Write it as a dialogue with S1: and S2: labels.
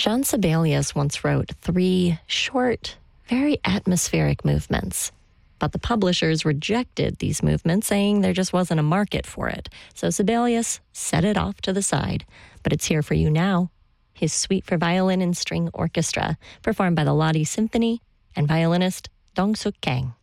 S1: Jean Sibelius once wrote 3 short, very atmospheric movements. But the publishers rejected these movements, saying there just wasn't a market for it. So Sibelius set it off to the side. But it's here for you now. His Suite for Violin and String Orchestra, performed by the Lodi Symphony and violinist Dong Suk Kang.